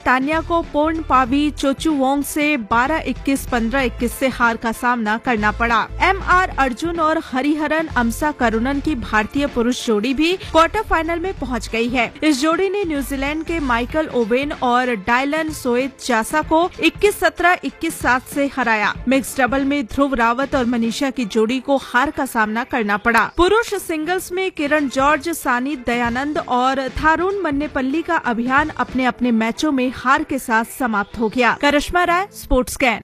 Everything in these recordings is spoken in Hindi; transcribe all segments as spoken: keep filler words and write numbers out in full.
तान्या को पोर्नपावी चोचुवोंग से बारह इक्कीस, पंद्रह इक्कीस से हार का सामना करना पड़ा। एम आर अर्जुन और हरिहरन अमसा करुणन की भारतीय पुरुष जोड़ी भी क्वार्टर फाइनल में पहुंच गई है। इस जोड़ी ने न्यूजीलैंड के माइकल ओवेन और डायलन सोएत चासा को इक्कीस सत्रह, इक्कीस सात से हराया। मिक्स डबल में ध्रुव रावत और मनीषा की जोड़ी को हार का सामना करना पड़ा। पुरुष सिंगल्स में किरण जॉर्ज, सानी दयानंद और थारून मन्नेपल्ली का अभियान अपने अपने मैचों में हार के साथ समाप्त हो गया। करिश्मा राय, स्पोर्ट्स कैन।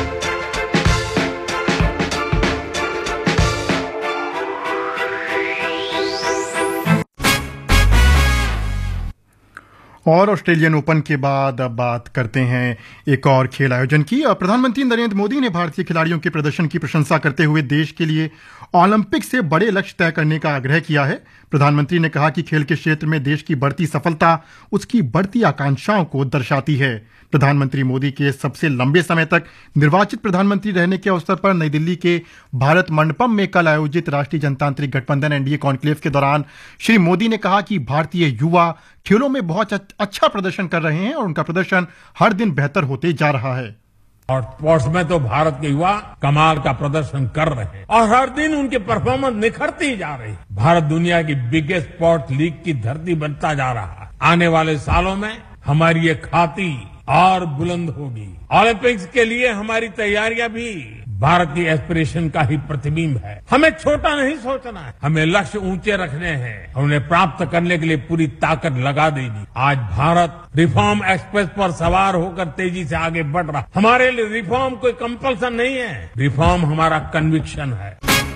और ऑस्ट्रेलियन ओपन के बाद अब बात करते हैं एक और खेल आयोजन की। प्रधानमंत्री नरेंद्र मोदी ने भारतीय खिलाड़ियों के प्रदर्शन की प्रशंसा करते हुए देश के लिए ओलंपिक से बड़े लक्ष्य तय करने का आग्रह किया है। प्रधानमंत्री ने कहा कि खेल के क्षेत्र में देश की बढ़ती सफलता उसकी बढ़ती आकांक्षाओं को दर्शाती है। प्रधानमंत्री मोदी के सबसे लंबे समय तक निर्वाचित प्रधानमंत्री रहने के अवसर पर नई दिल्ली के भारत मंडपम में कल आयोजित राष्ट्रीय जनतांत्रिक गठबंधन एनडीए कॉन्क्लेव के दौरान श्री मोदी ने कहा कि भारतीय युवा खेलों में बहुत अच्छा प्रदर्शन कर रहे हैं और उनका प्रदर्शन हर दिन बेहतर होते जा रहा है। और स्पोर्ट्स में तो भारत के युवा कमाल का प्रदर्शन कर रहे हैं और हर दिन उनकी परफॉर्मेंस निखरती जा रही है। भारत दुनिया की बिगेस्ट स्पोर्ट्स लीग की धरती बनता जा रहा है। आने वाले सालों में हमारी ये खाती और बुलंद होगी। ओलंपिक्स के लिए हमारी तैयारियां भी भारत की एस्पिरेशन का ही प्रतिबिंब है। हमें छोटा नहीं सोचना है, हमें लक्ष्य ऊंचे रखने हैं और उन्हें प्राप्त करने के लिए पूरी ताकत लगा देगी। आज भारत रिफॉर्म एक्सप्रेस पर सवार होकर तेजी से आगे बढ़ रहा है। हमारे लिए रिफॉर्म कोई कंपल्सन नहीं है, रिफॉर्म हमारा कन्विक्शन है।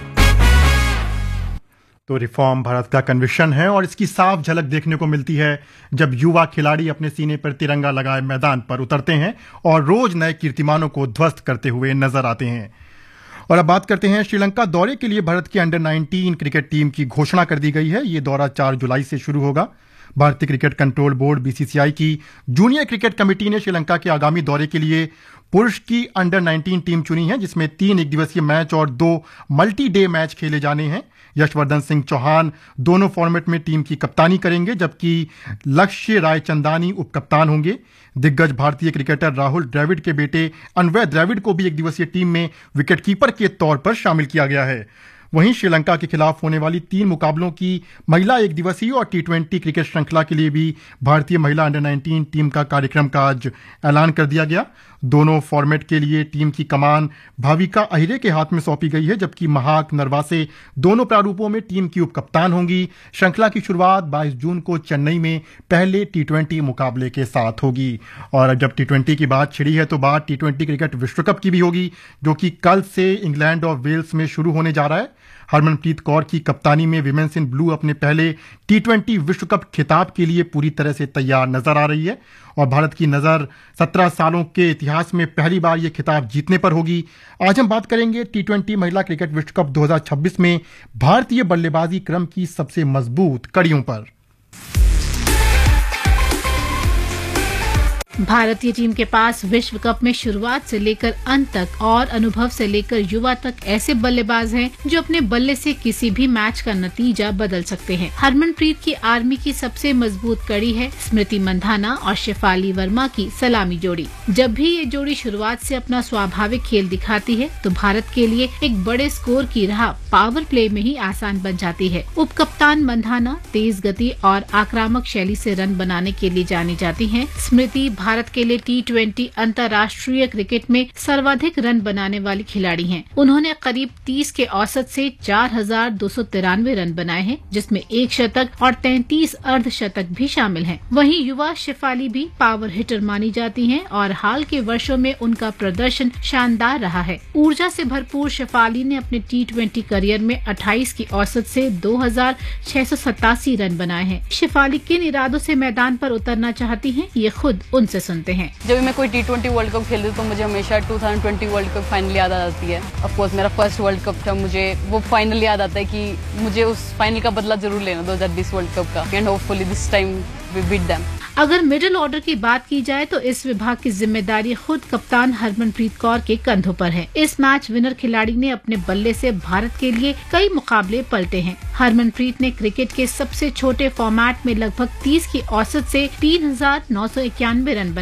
तो रिफॉर्म भारत का कन्विक्शन है और इसकी साफ झलक देखने को मिलती है जब युवा खिलाड़ी अपने सीने पर तिरंगा लगाए मैदान पर उतरते हैं और रोज नए कीर्तिमानों को ध्वस्त करते हुए नजर आते हैं। और अब बात करते हैं श्रीलंका दौरे के लिए भारत की अंडर नाइनटीन क्रिकेट टीम की घोषणा कर दी गई है। ये दौरा चार जुलाई से शुरू होगा। भारतीय क्रिकेट कंट्रोल बोर्ड बीसीसीआई की जूनियर क्रिकेट कमेटी ने श्रीलंका के आगामी दौरे के लिए पुरुष की अंडर नाइनटीन टीम चुनी है, जिसमें तीन एक दिवसीय मैच और दो मल्टी डे मैच खेले जाने हैं। यशवर्धन सिंह चौहान दोनों फॉर्मेट में टीम की कप्तानी करेंगे, जबकि लक्ष्य रायचंदानी उपकप्तान होंगे। दिग्गज भारतीय क्रिकेटर राहुल द्रविड़ के बेटे अन्वय द्रविड़ को भी एक दिवसीय टीम में विकेटकीपर के तौर पर शामिल किया गया है। वहीं श्रीलंका के खिलाफ होने वाली तीन मुकाबलों की महिला एक दिवसीय और टी ट्वेंटी क्रिकेट श्रृंखला के लिए भी भारतीय महिला अंडर नाइनटीन टीम का कार्यक्रम का आज ऐलान कर दिया गया। दोनों फॉर्मेट के लिए टीम की कमान भाविका अहिरे के हाथ में सौंपी गई है, जबकि महाक नरवासे दोनों प्रारूपों में टीम की उपकप्तान होंगी। श्रृंखला की शुरुआत बाईस जून को चेन्नई में पहले टी ट्वेंटी मुकाबले के साथ होगी। और जब टी ट्वेंटी की बात छिड़ी है तो बात टी ट्वेंटी क्रिकेट विश्व कप की भी होगी, जो कि कल से इंग्लैंड और वेल्स में शुरू होने जा रहा है। हरमनप्रीत कौर की कप्तानी में विमेन्स इन ब्लू अपने पहले टी ट्वेंटी विश्व कप खिताब के लिए पूरी तरह से तैयार नजर आ रही है और भारत की नजर सत्रह सालों के इतिहास में पहली बार ये खिताब जीतने पर होगी। आज हम बात करेंगे टी ट्वेंटी महिला क्रिकेट विश्व कप दो हज़ार छब्बीस में भारतीय बल्लेबाजी क्रम की सबसे मजबूत कड़ियों पर। भारतीय टीम के पास विश्व कप में शुरुआत से लेकर अंत तक और अनुभव से लेकर युवा तक ऐसे बल्लेबाज हैं जो अपने बल्ले से किसी भी मैच का नतीजा बदल सकते हैं। हरमनप्रीत की आर्मी की सबसे मजबूत कड़ी है स्मृति मंधाना और शेफाली वर्मा की सलामी जोड़ी। जब भी ये जोड़ी शुरुआत से अपना स्वाभाविक खेल दिखाती है तो भारत के लिए एक बड़े स्कोर की राह पावर प्ले में ही आसान बन जाती है। उपकप्तान मंधाना तेज गति और आक्रामक शैली से रन बनाने के लिए जानी जाती है। स्मृति भारत के लिए टी ट्वेंटी अंतर्राष्ट्रीय क्रिकेट में सर्वाधिक रन बनाने वाली खिलाड़ी हैं। उन्होंने करीब तीस के औसत से चार हजार दो सौ तिरानवे रन बनाए हैं, जिसमें एक शतक और तैंतीस अर्धशतक भी शामिल हैं। वहीं युवा शेफाली भी पावर हिटर मानी जाती हैं और हाल के वर्षों में उनका प्रदर्शन शानदार रहा है। ऊर्जा से भरपूर शेफाली ने अपने टी ट्वेंटी करियर में अट्ठाईस की औसत से दो हजार छह सौ सतासी रन बनाए हैं। शेफाली किन इरादों से मैदान पर उतरना चाहती हैं, ये खुद उनसे सुनते हैं। जब मैं कोई टी ट्वेंटी वर्ल्ड कप खेलती हूँ तो मुझे हमेशा two thousand twenty world cup final याद आ जाती है। ऑफ कोर्स मेरा फर्स्ट वर्ल्ड कप था, मुझे वो फाइनल याद आता है कि मुझे उस फाइनल का बदला जरूर लेना दो हजार बीस वर्ल्ड कप का, and hopefully this time we beat them. अगर मिडिल ऑर्डर की बात की जाए तो इस विभाग की जिम्मेदारी खुद कप्तान हरमनप्रीत कौर के कंधों पर है। इस मैच विनर खिलाड़ी ने अपने बल्ले से भारत के लिए कई मुकाबले पलटे हैं। हरमनप्रीत ने क्रिकेट के सबसे छोटे फॉर्मेट में लगभग तीस की औसत से तीन हजार नौ सौ इक्यानवे रन